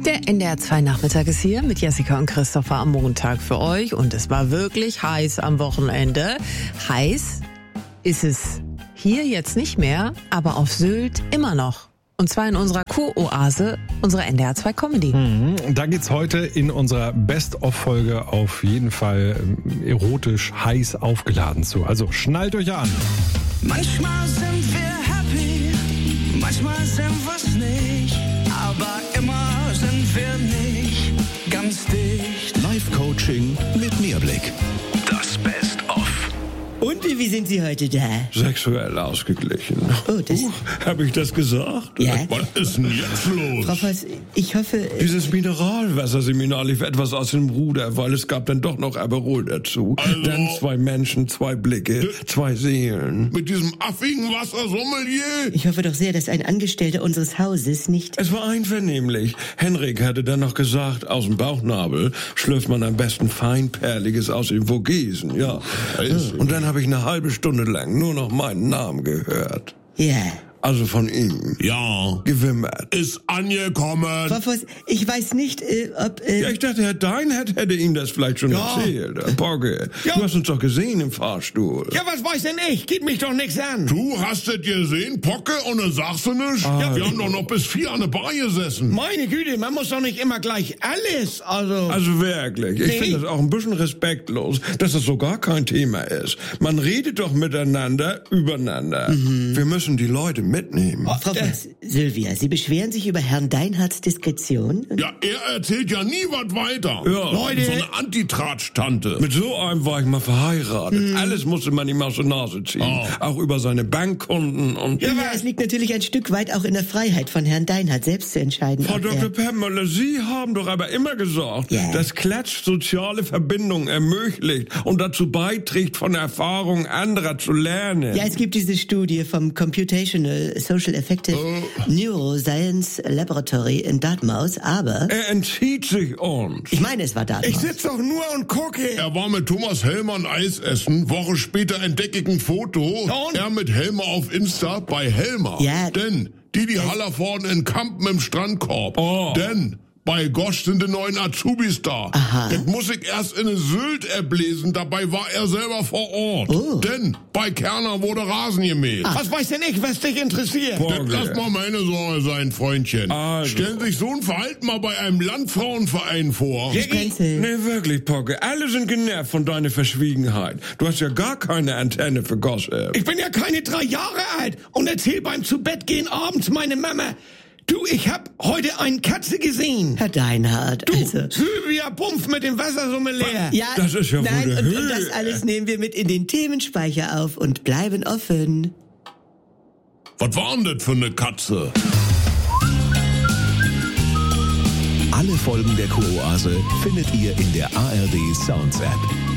Der NDR 2 Nachmittag ist hier mit Jessica und Christopher am Montag für euch. Und es war wirklich heiß am Wochenende. Heiß ist es hier jetzt nicht mehr, aber auf Sylt immer noch. Und zwar in unserer Kuroase, unserer NDR 2 Comedy. Da geht's heute in unserer Best-of-Folge auf jeden Fall erotisch heiß aufgeladen zu. Also schnallt euch an. Manchmal sind wir happy, manchmal sind wir's nicht, aber immer sind wir nicht ganz dicht. Live-Coaching mit Mehrblick. Das Best-of. Und wie sind Sie heute da? Sexuell ausgeglichen. Oh, das... Habe ich das gesagt? Ja. Was ist denn jetzt los? Frau Voss, ich hoffe... Dieses Mineralwasserseminar lief etwas aus dem Ruder, weil es gab dann doch noch Aperol dazu. Also, dann 2 Menschen, 2 Blicke, 2 Seelen. Mit diesem affigen Wassersommelier? Ich hoffe doch sehr, dass ein Angestellter unseres Hauses nicht... Es war einvernehmlich. Henrik hatte dann noch gesagt, aus dem Bauchnabel schlürft man am besten Feinperliges aus den Vogesen, ja. Und dann habe ich eine halbe Stunde lang nur noch meinen Namen gehört. Ja. Also von ihm. Ja. Gewimmert. Ist angekommen. Frau Voss, ich weiß nicht, ob... Ja, ich dachte, Herr Deinhardt hätte ihm das vielleicht schon erzählt. Pogge, du hast uns doch gesehen im Fahrstuhl. Ja, was weiß denn ich? Geht mich doch nichts an. Du hast es gesehen, Pocke, und dann sagst du nichts? Ja, wir haben doch noch bis 4 an der Bar gesessen. Meine Güte, man muss doch nicht immer gleich alles, Also wirklich, ich finde das auch ein bisschen respektlos, dass das so gar kein Thema ist. Man redet doch miteinander, übereinander. Wir müssen die Leute mitnehmen. Frau Voss, Sylvia, Sie beschweren sich über Herrn Deinhardts Diskretion? Ja, er erzählt ja nie was weiter. Ja. Leute. So eine Antitratsch-Tante. Mit so einem war ich mal verheiratet. Alles musste man ihm aus der Nase ziehen. Auch über seine Bankkonten und... Ja, es liegt natürlich ein Stück weit auch in der Freiheit von Herrn Deinhardt, selbst zu entscheiden. Frau Dr. Pemmöller, Sie haben doch aber immer gesagt, dass Klatsch soziale Verbindungen ermöglicht und dazu beiträgt, von Erfahrungen anderer zu lernen. Ja, es gibt diese Studie vom Computational Social Affective Neuroscience Laboratory in Dartmouth, aber... Er entzieht sich uns. Ich meine, es war Dartmouth. Ich sitz doch nur und gucke. Er war mit Thomas Hellmann Eis essen. Woche später entdecke ich ein Foto. Und? Er mit Helmer auf Insta bei Helmer. Ja. Denn die Hallervorden in Kampen im Strandkorb. Denn... bei Gosch sind die neuen Azubis da. Aha. Das muss ich erst in Sylt erbläsen, dabei war er selber vor Ort. Denn bei Kerner wurde Rasen gemäht. Was weiß denn ich, was dich interessiert? Das lass mal meine Sorge sein, Freundchen. Stellen sich so ein Verhalten mal bei einem Landfrauenverein vor. Nee, wirklich, Pogge. Alle sind genervt von deiner Verschwiegenheit. Du hast ja gar keine Antenne für Gossip. Ich bin ja keine 3 Jahre alt und erzähl beim Zubettgehen abends meine Mama... Du, ich hab heute eine Katze gesehen. Herr Deinhardt, Du, also... Sylvia Pumpf mit dem Wassersommelier. Ja, das ist ja wohl nein, der und Höhe. das alles nehmen wir mit in den Themenspeicher auf und bleiben offen. Was war denn das für eine Katze? Alle Folgen der Kuroase findet ihr in der ARD Sounds App.